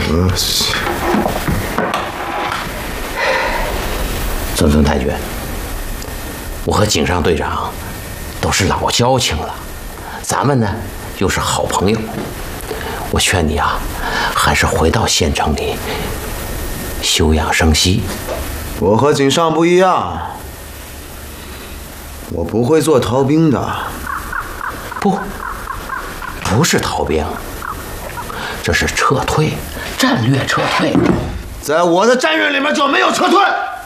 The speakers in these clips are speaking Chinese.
尊太君，我和井上队长都是老交情了，咱们呢又是好朋友，我劝你啊，还是回到县城里休养生息。 我和井上不一样，我不会做逃兵的。 不是逃兵，这是撤退，战略撤退。 在我的战略里面就没有撤退。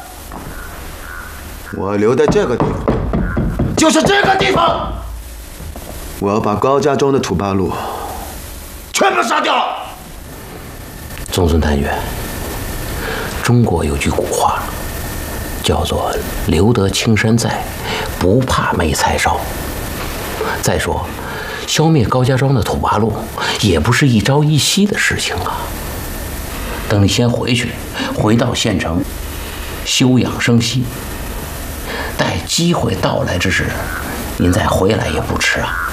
我留在这个地方，就是这个地方。我要把高家庄的土八路全部杀掉。 尊太君，中国有句古话，叫做“留得青山在，不怕没柴烧”。再说，消灭高家庄的土八路也不是一朝一夕的事情啊。等你先回到县城，休养生息。待机会到来之时，您再回来也不迟啊。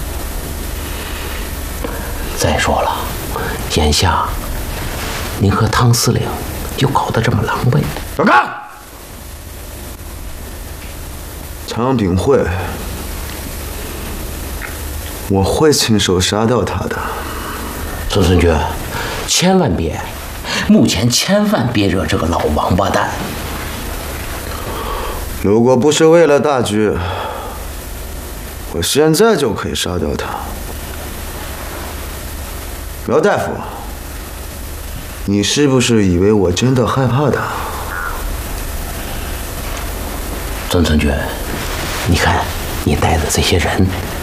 再说了，眼下您和汤司令又搞得这么狼狈， 小刚，昌炳会，我会亲手杀掉他的。 孙军，千万别，目前千万别惹这个老王八蛋。 如果不是为了大局，我现在就可以杀掉他。苗大夫，你是不是以为我真的害怕他？ 孙军，你看你带的这些人